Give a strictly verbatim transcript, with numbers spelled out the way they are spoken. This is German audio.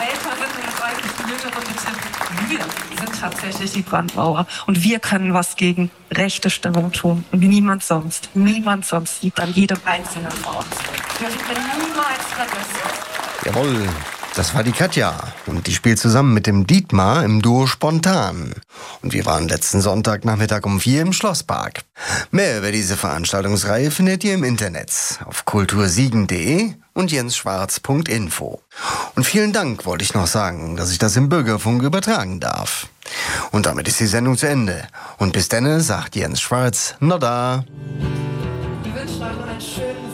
älter sind und jetzt eigentlich die Jüngeren sind. Wir sind tatsächlich die Brandmauer. Und wir können was gegen rechte Stimmung tun. Und niemand sonst. Niemand sonst liegt an jedem Einzelnen von uns. Wir werden niemals vergessen. Jawohl. Das war die Katja und die spielt zusammen mit dem Dietmar im Duo Spontan. Und wir waren letzten Sonntagnachmittag um vier im Schlosspark. Mehr über diese Veranstaltungsreihe findet ihr im Internet auf kultursiegen punkt de und jensschwarz punkt info. Und vielen Dank wollte ich noch sagen, dass ich das im Bürgerfunk übertragen darf. Und damit ist die Sendung zu Ende. Und bis denne sagt Jens Schwarz, Nodda. Wir wünschen euch noch einen schönen